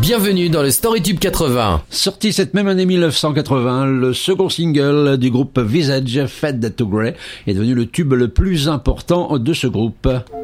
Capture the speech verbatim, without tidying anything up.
Bienvenue dans le Storytube quatre-vingts. Sorti cette même année mille neuf cent quatre-vingts, le second single du groupe Visage, Fade to Grey, est devenu le tube le plus important de ce groupe.